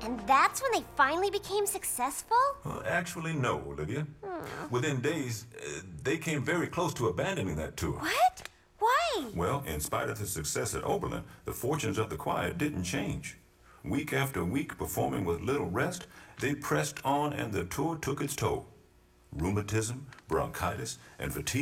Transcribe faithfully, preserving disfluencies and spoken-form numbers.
And that's when they finally became successful? Well, actually, no, Olivia. Hmm. Within days, uh, they came very close to abandoning that tour. What? Why? Well, in spite of the success at Oberlin, the fortunes of the choir didn't change. Week after week, performing with little rest, they pressed on and the tour took its toll. Rheumatism, bronchitis, and fatigue